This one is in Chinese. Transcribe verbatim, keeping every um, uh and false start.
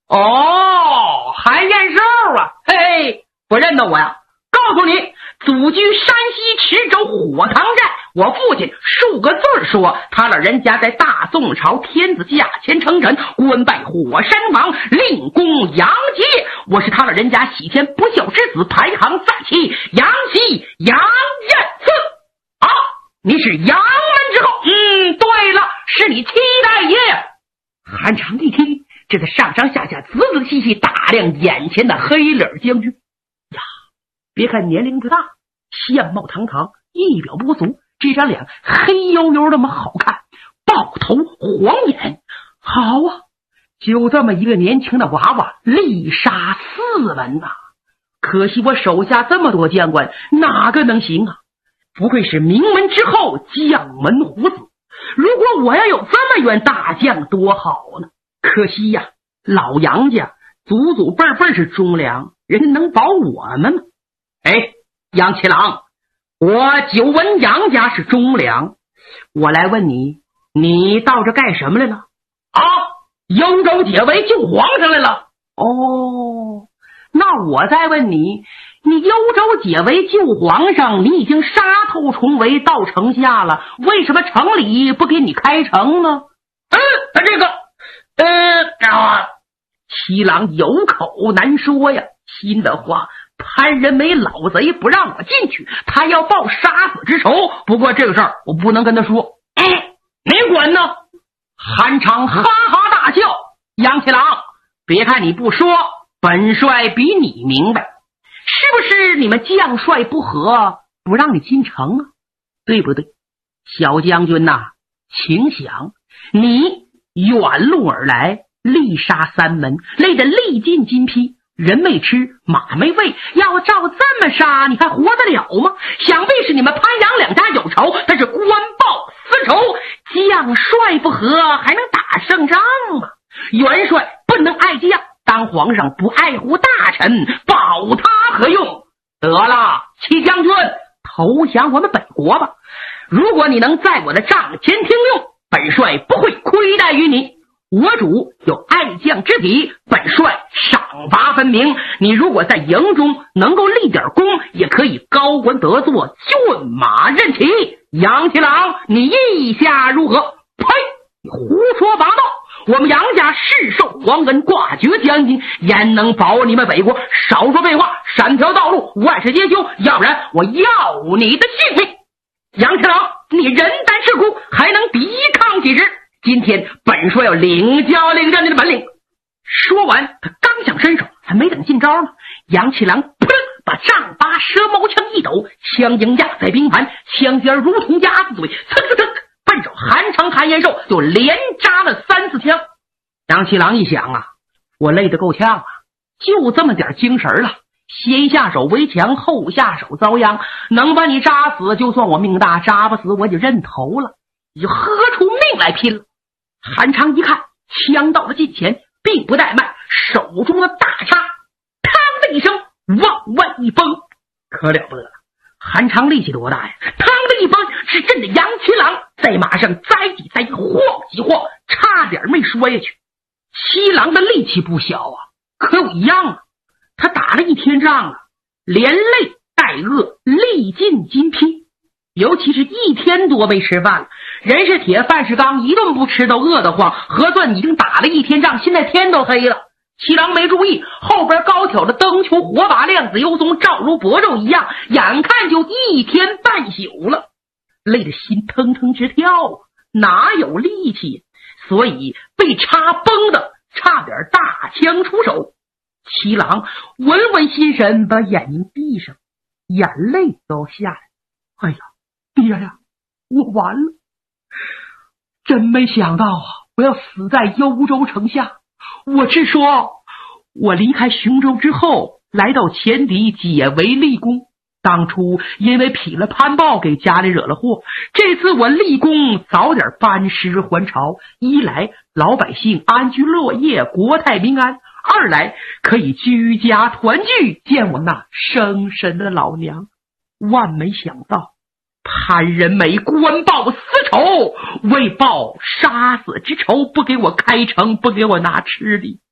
哦，韩延寿啊，嘿嘿，不认得我呀？告诉你，祖居山西池州火塘寨，我父亲数个字说，他老人家在大宋朝天子驾前称臣，官拜火山王，令公杨节。我是他老人家喜天不孝之子，排行在其杨喜杨彦次。啊，你是杨门之后？嗯，对了，是你七代爷。韩常一听，这个上上下下仔仔细细打量眼前的黑脸将军呀，别看年龄不大，相貌堂堂，一表不俗，这张脸黑黝黝那么好看，豹头黄眼，好啊，就这么一个年轻的娃娃，力杀四文呐、啊！可惜我手下这么多将官，哪个能行啊？不愧是名门之后，将门虎子。如果我要有这么员大将多好呢！可惜呀，老杨家祖祖辈辈是忠良，人家能保我们吗？哎，杨七郎，我久闻杨家是忠良，我来问你，你到这干什么来了？啊，幽州解围救皇上来了。哦，那我再问你，你幽州解围救皇上，你已经杀透重围到城下了，为什么城里不给你开城呢？嗯，这个呃啊，七郎有口难说呀，心的话，潘仁美老贼不让我进去，他要报杀死之仇，不过这个事儿我不能跟他说。嗯，你管呢？韩常哈哈大笑，杨七郎，别看你不说，本帅比你明白，是不是你们将帅不和，不让你进城啊？对不对？小将军呐、啊，请想，你远路而来，力杀三门，累得力尽筋疲，人没吃马没喂，要照这么杀你还活得了吗？想必是你们潘杨两家有仇，但是官报私仇，将帅不和还能打胜仗吗？元帅不能爱将，当皇上不爱护大臣，保他何用？得了，戚将军，投降我们北国吧。如果你能在我的帐前听用，本帅不会亏待于你。我主有爱将之体，本帅赏罚分明。你如果在营中能够立点功，也可以高官得坐，骏马任骑。杨七郎，你意下如何？呸！你胡说八道！我们杨家世受皇恩，挂爵将军，焉能保你们北国？少说废话，闪条道路，万事皆休，要不然我要你的性命！杨七郎，你人单势孤，还能抵抗几时？今天本帅要领教领教你的本领。说完，他刚想伸手，还没等进招呢，杨七郎扑棱把丈八蛇矛枪一抖，枪缨压在冰盘，枪尖如同鸭子嘴，噌噌噌，奔着韩常韩延寿就连扎了三四枪。杨七郎一想啊，我累得够呛啊，就这么点精神了，先下手为强，后下手遭殃，能把你扎死就算我命大，扎不死我就认头了，你就喝出命来拼了。韩常一看枪到了近前，并不怠慢，手中的大叉嘡的一声往外一崩，可了不得了，韩常力气多大呀，嘡的一崩是震得杨七郎在马上栽几栽晃几晃，差点没摔下去。七郎的力气不小啊，可有一样啊，他打了一天仗啊，连累带饿，力尽筋疲，尤其是一天多没吃饭了，人是铁饭是钢，一顿不吃都饿得慌，核算已经打了一天仗，现在天都黑了。七郎没注意，后边高挑的灯球火把亮子幽松，照如薄肉一样，眼看就一天半宿了，累得心腾腾直跳啊，哪有力气？所以被插崩的差点大枪出手。七郎稳稳心神，把眼睛闭上，眼泪都下来。哎呀，爹呀，我完了！真没想到啊，我要死在幽州城下。我是说，我离开雄州之后，来到前敌解围立功。当初因为匹了潘豹给家里惹了祸，这次我立功早点班师还朝，一来老百姓安居乐业，国泰民安，二来可以居家团聚，见我那生身的老娘。万没想到潘仁美官报私仇，为报杀死之仇，不给我开城，不给我拿吃的。